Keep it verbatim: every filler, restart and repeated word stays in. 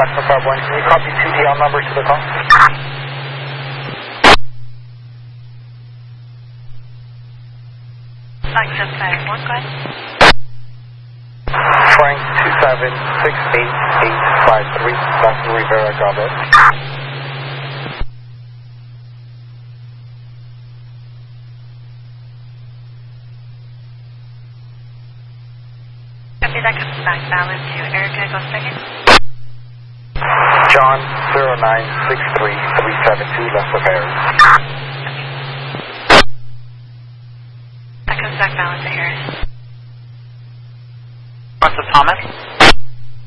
Lexus five one, can you copy two D L number to the call? Lexus five one, go ahead. Frank two seven six eight eight five three, that's Rivera Galvez. Copy, that comes back valid to Erica, go second. John zero nine six three three seven two, Lester Harris. That comes back valid to Harris. What's the Thomas?